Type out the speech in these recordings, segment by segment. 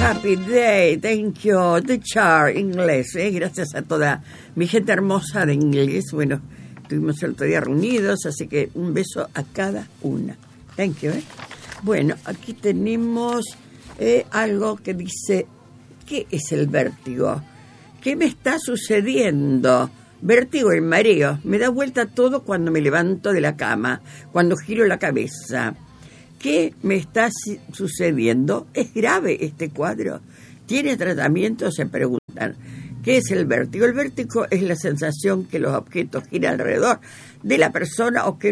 Happy Day, thank you, the char, inglés, gracias a toda mi gente hermosa de inglés. Bueno, estuvimos el otro día reunidos, así que un beso a cada una. Thank you, Bueno, aquí tenemos algo que dice, ¿qué es el vértigo? ¿Qué me está sucediendo? Vértigo y mareo. Me da vuelta todo cuando me levanto de la cama, cuando giro la cabeza. ¿Qué me está sucediendo? ¿Es grave este cuadro? ¿Tiene tratamiento? Se preguntan. ¿Qué es el vértigo? El vértigo es la sensación que los objetos giran alrededor de la persona o que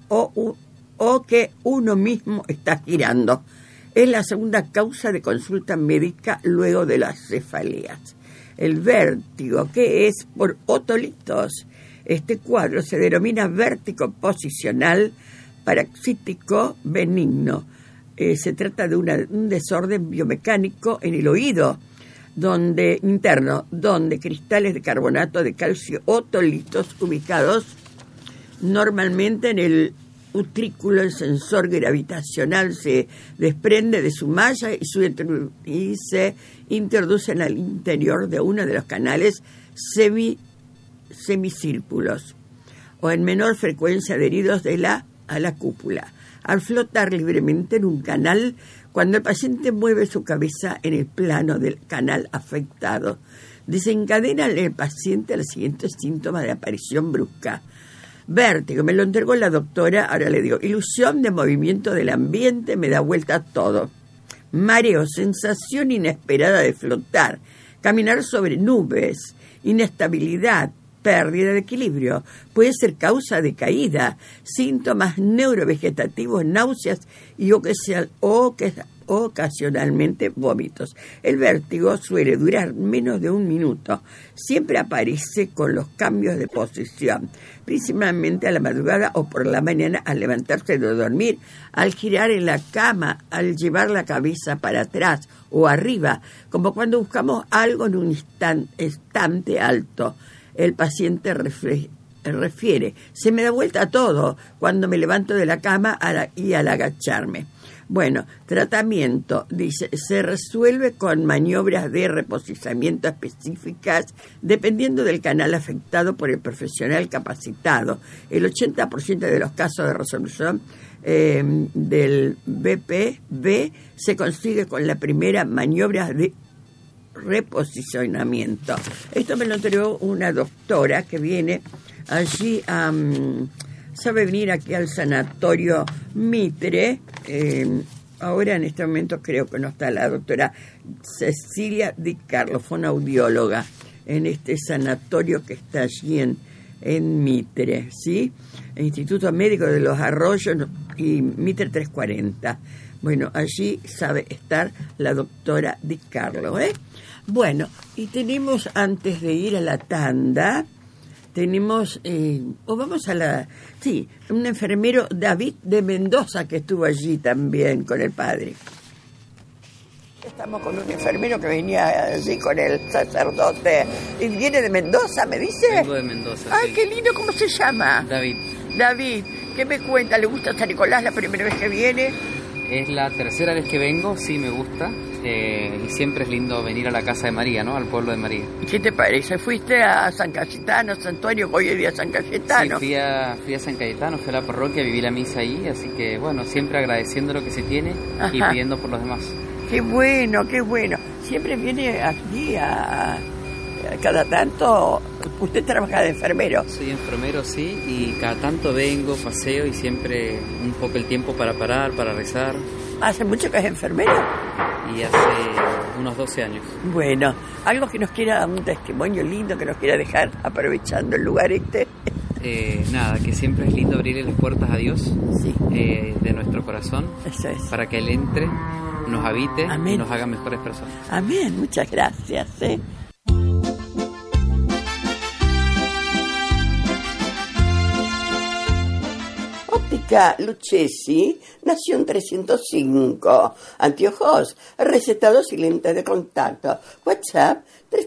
uno mismo está girando. Es la segunda causa de consulta médica luego de las cefaleas. El vértigo, ¿qué es? Por otolitos. Este cuadro se denomina vértigo posicional paroxístico benigno. Se trata de un desorden biomecánico en el oído interno, donde cristales de carbonato de calcio otolitos ubicados normalmente en el utrículo, el sensor gravitacional se desprende de su malla y se introducen al interior de uno de los canales semicírculos o en menor frecuencia adheridos a la cúpula. Al flotar libremente en un canal, cuando el paciente mueve su cabeza en el plano del canal afectado, desencadena en el paciente el siguiente síntoma de aparición brusca. Vértigo, me lo entregó la doctora, ahora le digo, ilusión de movimiento del ambiente, me da vuelta todo. Mareo, sensación inesperada de flotar, caminar sobre nubes, inestabilidad, pérdida de equilibrio, puede ser causa de caída, síntomas neurovegetativos, náuseas y ocasionalmente vómitos. El vértigo suele durar menos de un minuto. Siempre aparece con los cambios de posición, principalmente a la madrugada o por la mañana al levantarse de dormir, al girar en la cama, al llevar la cabeza para atrás o arriba, como cuando buscamos algo en un estante alto. El paciente refiere, se me da vuelta todo cuando me levanto de la cama y al agacharme. Bueno, tratamiento, dice, se resuelve con maniobras de reposicionamiento específicas dependiendo del canal afectado por el profesional capacitado. El 80% de los casos de resolución del BPV se consigue con la primera maniobra de reposicionamiento. Esto me lo entregó una doctora que viene allí sabe venir aquí al sanatorio Mitre. Ahora en este momento creo que no está la doctora Cecilia Di Carlo, fue una audióloga en este sanatorio que está allí en Mitre, ¿sí? El Instituto Médico de los Arroyos y Mitre 340. Bueno, allí sabe estar la doctora Di Carlo, Bueno, y tenemos, antes de ir a la tanda, tenemos, vamos a un enfermero, David de Mendoza, que estuvo allí también con el padre. Estamos con un enfermero que venía allí con el sacerdote. ¿Y viene de Mendoza, me dice? Vengo de Mendoza. Ay, sí. Qué lindo, ¿cómo se llama? David, ¿qué me cuenta? ¿Le gusta San Nicolás la primera vez que viene? es la tercera vez que vengo, sí me gusta. Y siempre es lindo venir a la casa de María, ¿no? Al pueblo de María. ¿Qué te parece? ¿Fuiste a San Cayetano, Santuario, hoy es día San Cayetano? Sí, fui a San Cayetano, fui a la parroquia, viví la misa ahí, así que bueno, siempre agradeciendo lo que se tiene. Ajá. Y pidiendo por los demás. Qué bueno, qué bueno. Siempre viene aquí a cada tanto. ¿Usted trabaja de enfermero? Soy enfermero, sí, y cada tanto vengo, paseo y siempre un poco el tiempo para parar, para rezar. ¿Hace mucho que es enfermero? Y hace unos 12 años. Bueno, algo que nos quiera, un testimonio lindo que nos quiera dejar aprovechando el lugar este. Nada, que siempre es lindo abrirle las puertas a Dios, sí. De nuestro corazón. Eso es. Para que Él entre, nos habite. Amén. Y nos haga mejores personas. Amén, muchas gracias. Óptica Lucchesi nació en 305. Anteojos, recetados y lentes de contacto. WhatsApp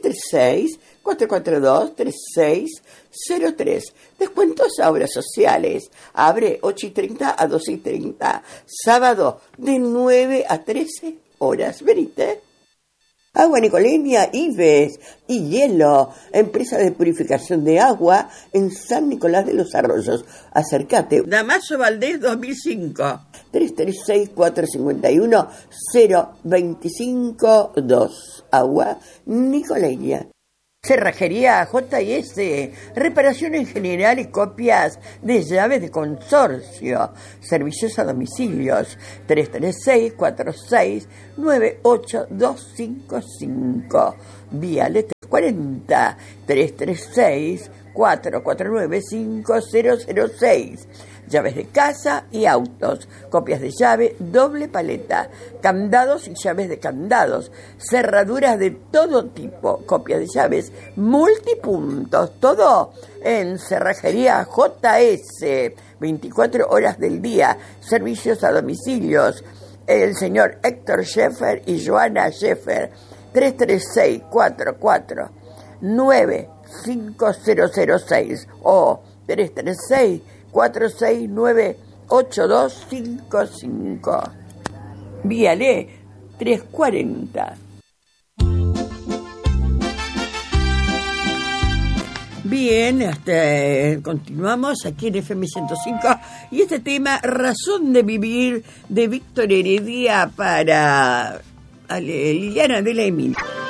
336-442-3603. Descuentos a obras sociales. Abre 8:30 a 12:30. Sábado de 9 a 13 horas. Venite. Agua Nicoleña, Ives y Hielo, empresa de purificación de agua en San Nicolás de los Arroyos. Acércate. Damaso Valdés 2005. 336-451-025-2. Agua Nicoleña. Cerrajería J&S, reparación en general y copias de llaves de consorcio, servicios a domicilios, 336-46-98255, Viale 340, 336-449-5006, llaves de casa y autos, copias de llave, doble paleta, candados y llaves de candados, cerraduras de todo tipo, copias de llaves, multipuntos, todo en Cerrajería J&S, 24 horas del día, servicios a domicilios, el señor Héctor Scheffer y Joana Scheffer, 336-449-5006 o 336-469-8255. Viale 340. Bien, continuamos aquí en FM 105 y este tema, Razón de Vivir, de Víctor Heredia para Liliana de la Emilia.